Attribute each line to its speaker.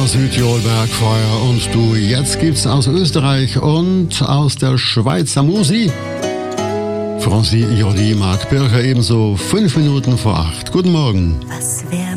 Speaker 1: Südtirol Bergfeuer und du, jetzt gibt's aus Österreich und aus der Schweizer Musi. Franzi Jordi, Marc Bircher ebenso 5 Minuten vor 8. Guten Morgen.
Speaker 2: Was wär